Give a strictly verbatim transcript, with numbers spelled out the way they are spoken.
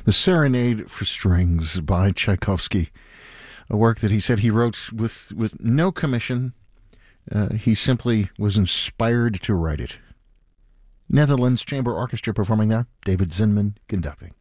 The Serenade for Strings by Tchaikovsky, a work that he said he wrote with, with no commission. Uh, he simply was inspired to write it. Netherlands Chamber Orchestra performing there, David Zinman conducting.